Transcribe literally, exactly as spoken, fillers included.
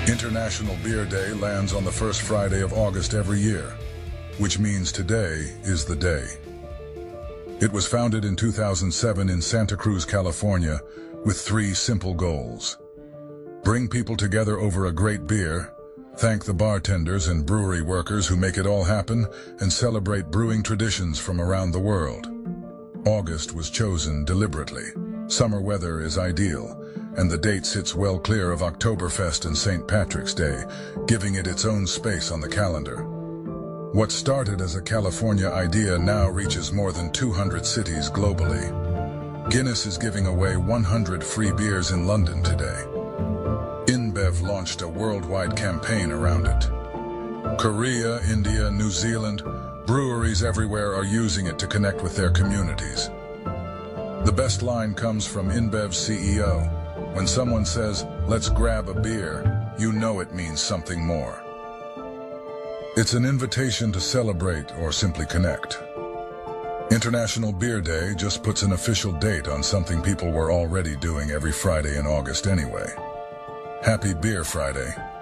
International Beer Day lands on the first Friday of August every year, which means today is the day. It was founded in two thousand seven in Santa Cruz, California, with three simple goals. Bring people together over a great beer, thank the bartenders and brewery workers who make it all happen, and celebrate brewing traditions from around the world. August was chosen deliberately. Summer weather is ideal, and the date sits well clear of Oktoberfest and Saint Patrick's Day, giving it its own space on the calendar. What started as a California idea now reaches more than two hundred cities globally. Guinness is giving away one hundred free beers in London today. InBev launched a worldwide campaign around it. Korea, India, New Zealand, breweries everywhere are using it to connect with their communities. The best line comes from InBev's C E O. When someone says, "Let's grab a beer," you know it means something more. It's an invitation to celebrate or simply connect. International Beer Day just puts an official date on something people were already doing every Friday in August anyway. Happy Beer Friday.